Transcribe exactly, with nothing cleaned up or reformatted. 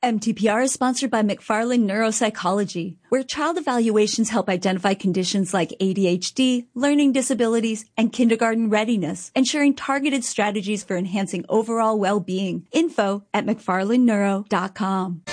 M T P R is sponsored by McFarland Neuropsychology, where child evaluations help identify conditions like A D H D, learning disabilities, and kindergarten readiness, ensuring targeted strategies for enhancing overall well-being. Info at mcfarland neuro dot com.